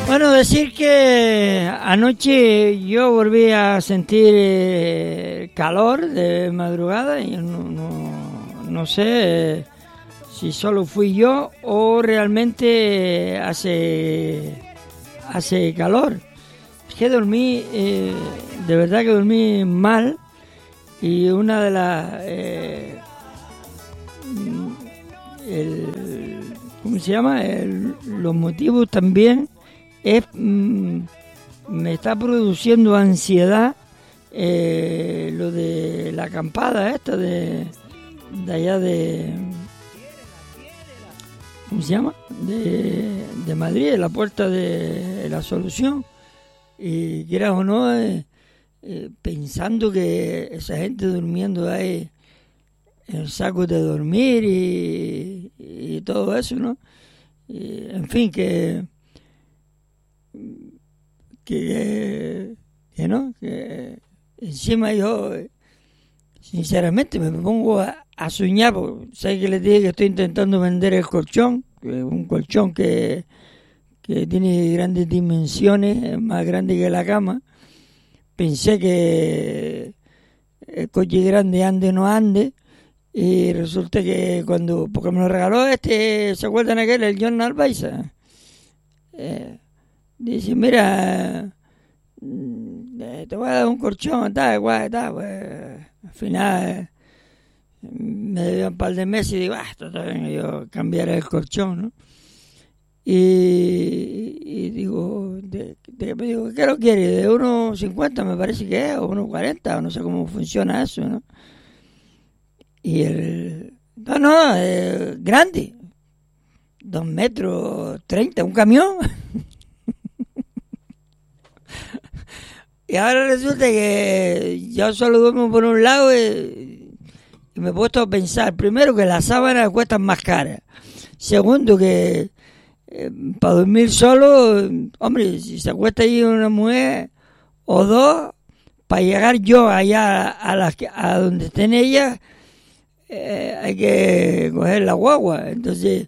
Bueno, decir que anoche yo volví a sentir calor de madrugada y no sé si solo fui yo o realmente hace calor. Es que dormí, de verdad que dormí mal, y una de las... ¿cómo se llama? Los motivos también es... me está produciendo ansiedad lo de la acampada esta de allá de... ¿cómo se llama? De Madrid, de la Puerta de la Solución. Y quieras o no, pensando que esa gente durmiendo ahí en sacos de dormir y todo eso, ¿no? Y, en fin, que no, que encima yo, sinceramente, me pongo a soñar, porque sé que les dije que estoy intentando vender el colchón, un colchón que tiene grandes dimensiones, es más grande que la cama. Pensé que el coche grande ande o no ande, y resulta que porque me lo regaló ¿se acuerdan aquel, el John Albaiza? Dice, mira, te voy a dar un colchón, tal, pues, al final me dio un par de meses y digo, está bien, yo cambiaré el colchón, ¿no? Y digo, ¿qué lo quiere? ¿De 1,50 me parece que es? ¿O 1,40? O no sé cómo funciona eso, ¿no? Y grande, 2,30 m, un camión. Y ahora resulta que yo solo duermo por un lado y me he puesto a pensar, primero, que las sábanas cuestan más caras. Segundo, que para dormir solo, hombre, si se acuesta ahí una mujer o dos, para llegar yo allá a donde estén ellas, hay que coger la guagua. Entonces,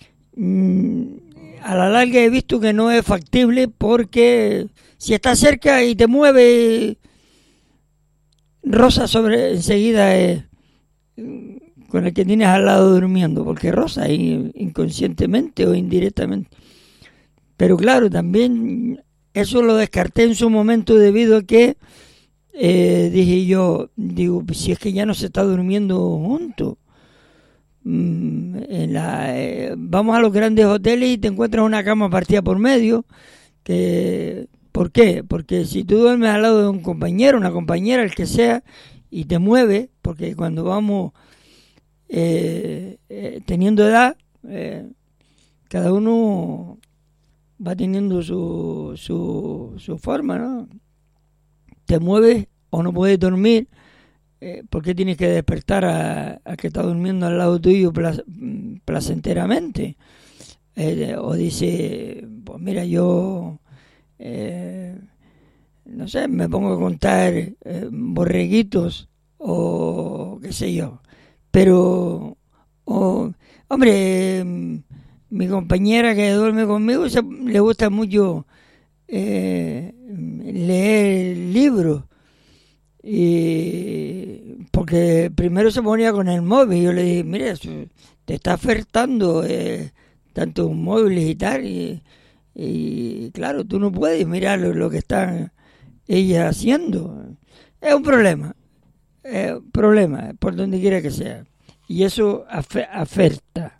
a la larga he visto que no es factible, porque si estás cerca y te mueve, rosa enseguida con el que tienes al lado durmiendo, porque rosa inconscientemente o indirectamente. Pero claro, también eso lo descarté en su momento, debido a que dije yo, si es que ya no se está durmiendo juntos. Vamos a los grandes hoteles y te encuentras una cama partida por medio. ¿Por qué? Porque si tú duermes al lado de un compañero, una compañera, el que sea, y te mueve, porque cuando vamos teniendo edad, cada uno va teniendo su forma, ¿no? Te mueves o no puedes dormir, ¿por qué tienes que despertar a que está durmiendo al lado tuyo placenteramente? O dice, pues mira, yo no sé, me pongo a contar borreguitos o qué sé yo. Pero, hombre, mi compañera que duerme conmigo le gusta mucho leer libros, y porque primero se ponía con el móvil. Yo le dije, mira, te está afectando tanto móviles y tal, y claro, tú no puedes mirar lo que están ellas haciendo. Es un problema por donde quiera que sea, y eso afecta.